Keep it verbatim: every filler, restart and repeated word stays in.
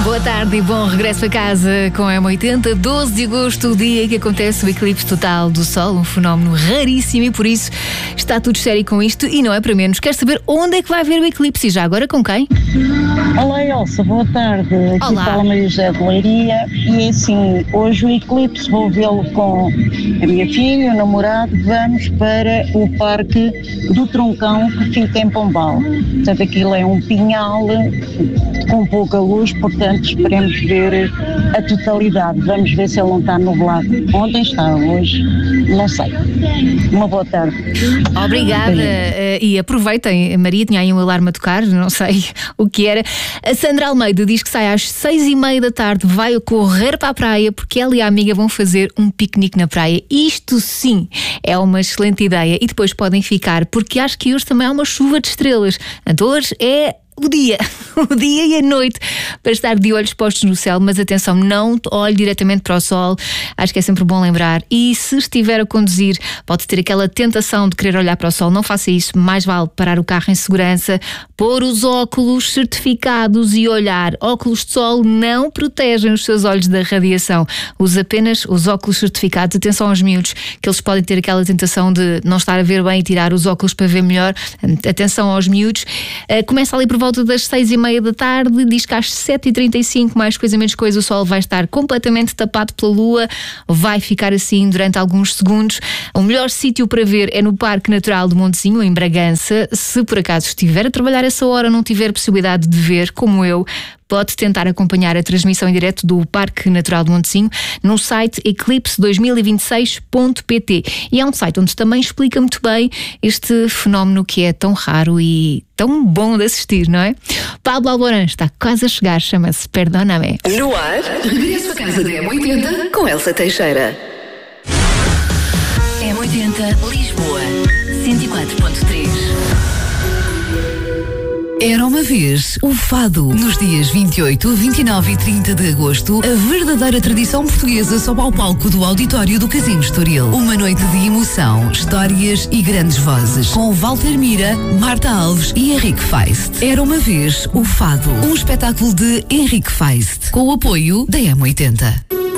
Boa tarde e bom regresso a casa com a M oitenta. doze de agosto, o dia que acontece o eclipse total do Sol, um fenómeno raríssimo e por isso está tudo sério com isto e não é para menos. Quer saber onde é que vai haver o eclipse e já agora com quem? Olá Elsa, boa tarde. Aqui Olá. fala Maria José de Leiria e assim, hoje o eclipse vou vê-lo com a minha filha, o namorado, vamos para o Parque do Troncão que fica em Pombal. Portanto, aquilo é um pinhal com pouca luz, portanto esperemos ver a totalidade. Vamos ver se ele não está nublado. Ontem está, hoje não sei. Uma boa tarde. Obrigada. Uh, e aproveitem, a Maria tinha aí um alarme a tocar, não sei o que era. A Sandra Almeida diz que sai às seis e meia da tarde, vai correr para a praia porque ela e a amiga vão fazer um piquenique na praia. Isto sim é uma excelente ideia e depois podem ficar porque acho que hoje também há uma chuva de estrelas. Então hoje é o dia, o dia e a noite para estar de olhos postos no céu, mas atenção, não olhe diretamente para o sol, acho que é sempre bom lembrar. E se estiver a conduzir, pode ter aquela tentação de querer olhar para o sol, não faça isso, mais vale parar o carro em segurança, pôr os óculos certificados e olhar. Óculos de sol não protegem os seus olhos da radiação, use apenas os óculos certificados. Atenção aos miúdos, que eles podem ter aquela tentação de não estar a ver bem e tirar os óculos para ver melhor. Atenção aos miúdos. Começa ali por volta das seis e meia da tarde, diz que às sete e trinta e cinco, mais coisa menos coisa, o sol vai estar completamente tapado pela lua, vai ficar assim durante alguns segundos. O melhor sítio para ver é no Parque Natural de Montezinho, em Bragança. Se por acaso estiver a trabalhar essa hora, não tiver possibilidade de ver, como eu, pode tentar acompanhar a transmissão em direto do Parque Natural de Montezinho no site eclipse dois mil e vinte e seis ponto pt. E é um site onde também explica muito bem este fenómeno que é tão raro e tão bom de assistir, não é? Pablo Alborán está quase a chegar, chama-se Perdóname. No ar, regresso a casa da M oitenta com Elsa Teixeira. M oitenta Lisboa, cento e quatro ponto três. Era uma vez o fado. Nos dias vinte e oito, vinte e nove e trinta de agosto, a verdadeira tradição portuguesa sobe ao palco do auditório do Casino Estoril. Uma noite de emoção, histórias e grandes vozes, com Walter Mira, Marta Alves e Henrique Feist. Era uma vez o fado. Um espetáculo de Henrique Feist, com o apoio da M oitenta.